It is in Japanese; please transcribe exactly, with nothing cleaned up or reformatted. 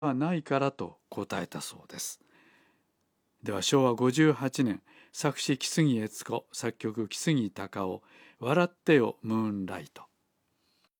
はないからと答えたそうです。ではしょうわごじゅうはちねん、作詞木杉悦子、作曲木杉隆夫、笑ってよムーンライト。